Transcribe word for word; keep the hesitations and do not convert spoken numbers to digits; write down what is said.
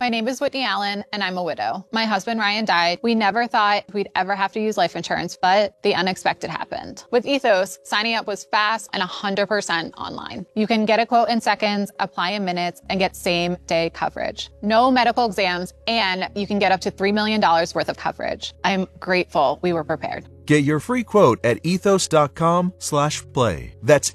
My name is Whitney Allen, and I'm a widow. My husband, Ryan, died. We never thought we'd ever have to use life insurance, but the unexpected happened. With Ethos, signing up was fast and one hundred percent online. You can get a quote in seconds, apply in minutes, and get same-day coverage. No medical exams, and you can get up to three million dollars worth of coverage. I'm grateful we were prepared. Get your free quote at ethos.com slash play. That's